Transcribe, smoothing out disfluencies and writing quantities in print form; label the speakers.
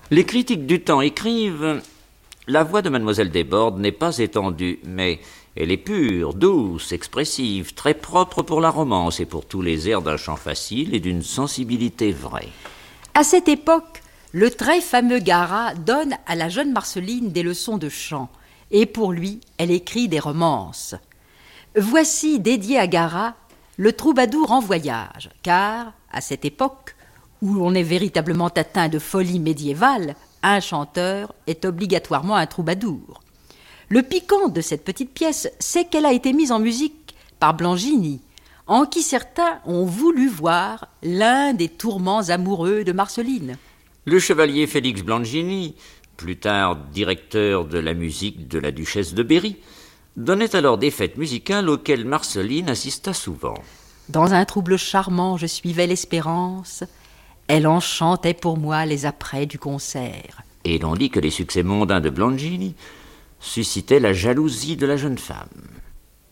Speaker 1: Les critiques du temps écrivent « La voix de Mademoiselle Desbordes n'est pas étendue, mais elle est pure, douce, expressive, très propre pour la romance et pour tous les airs d'un chant facile et d'une sensibilité vraie. »
Speaker 2: À cette époque, le très fameux Garat donne à la jeune Marceline des leçons de chant, et pour lui, elle écrit des romances. Voici, dédié à Garat, le troubadour en voyage, car, à cette époque, où l'on est véritablement atteint de folie médiévale, un chanteur est obligatoirement un troubadour. Le piquant de cette petite pièce, c'est qu'elle a été mise en musique par Blangini, en qui certains ont voulu voir l'un des tourments amoureux de Marceline.
Speaker 1: Le chevalier Félix Blangini, plus tard directeur de la musique de la duchesse de Berry, donnait alors des fêtes musicales auxquelles Marceline assista souvent.
Speaker 2: Dans un trouble charmant, je suivais l'espérance. Elle en chantait pour moi les apprêts du concert.
Speaker 1: Et l'on dit que les succès mondains de Blangini suscitaient la jalousie de la jeune femme.